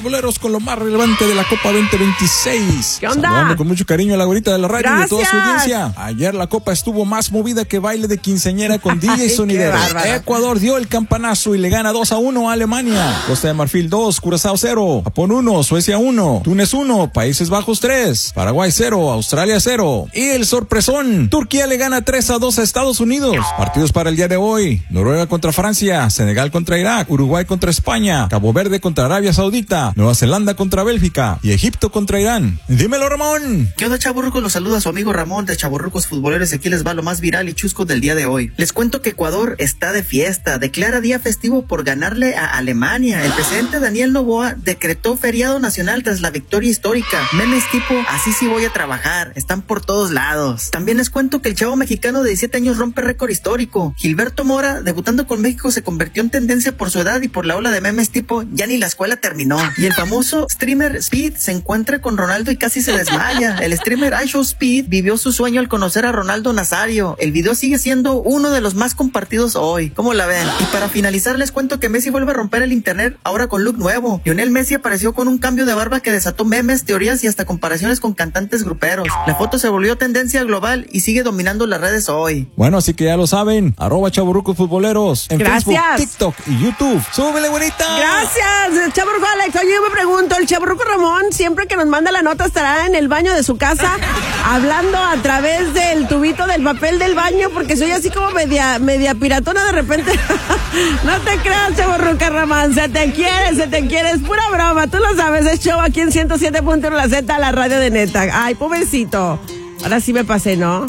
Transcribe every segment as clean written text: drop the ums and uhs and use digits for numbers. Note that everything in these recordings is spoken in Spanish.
Boleros con lo más relevante de la Copa 2026. ¿Qué onda? Saludando con mucho cariño a la güerita de la radio. Gracias. Y de toda su audiencia. Ayer la Copa estuvo más movida que baile de quinceañera con DJ sonidero. Ecuador dio el campanazo y le gana 2-1 a Alemania. Costa de Marfil 2, Curazao 0, Japón 1, Suecia 1, Túnez 1, Países Bajos 3, Paraguay 0, Australia 0. Y el sorpresón, Turquía le gana 3-2 a Estados Unidos. Partidos para el día de hoy: Noruega contra Francia, Senegal contra Irak, Uruguay contra España, Cabo Verde contra Arabia Saudita, Nueva Zelanda contra Bélgica y Egipto contra Irán. Dímelo, Ramón. ¿Qué onda, chavorrucos? Los saluda su amigo Ramón de Chavorrucos Futboleros. Aquí les va lo más viral y chusco del día de hoy. Les cuento que Ecuador está de fiesta, declara día festivo por ganarle a Alemania. El presidente Daniel Noboa decretó feriado nacional tras la victoria histórica. Memes tipo, así sí voy a trabajar, están por todos lados. También les cuento que el chavo mexicano de 17 años rompe récord histórico. Gilberto Mora, debutando con México, se convirtió en tendencia por su edad y por la ola de memes tipo, ya ni la escuela terminó. Y el famoso streamer Speed se encuentra con Ronaldo y casi se desmaya. El streamer iShowSpeed vivió su sueño al conocer a Ronaldo Nazario. El video sigue siendo uno de los más compartidos hoy. ¿Cómo la ven? Y para finalizar les cuento que Messi vuelve a romper el internet ahora con look nuevo. Lionel Messi apareció con un cambio de barba que desató memes, teorías y hasta comparaciones con cantantes gruperos. La foto se volvió tendencia global y sigue dominando las redes hoy. Bueno, así que ya lo saben, @Chavorrucos Futboleros en Gracias. Facebook, TikTok y YouTube. ¡Súbele, güerita! Gracias, Chavorruco Alex. Oye, yo me pregunto, el Chavorruco Ramón, siempre que nos manda la nota, estará en el baño de su casa hablando a través del tubito del papel del baño, porque soy así como media piratona de repente. No te creas, Chavorruca Ramón, se te quiere, es pura broma, tú lo sabes, es show aquí en 107.1 La Z, la radio de neta. Ay, pobrecito, ahora sí me pasé, ¿no?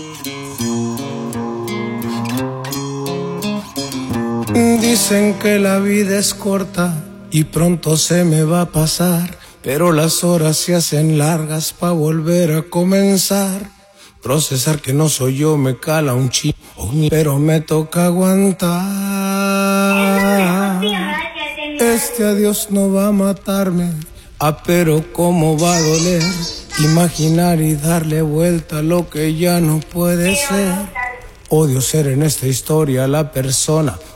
Dicen que la vida es corta y pronto se me va a pasar, pero las horas se hacen largas pa' volver a comenzar. Procesar que no soy yo me cala un chingo, pero me toca aguantar. Este adiós no va a matarme, pero cómo va a doler imaginar y darle vuelta a lo que ya no puede ser. Odio ser en esta historia la persona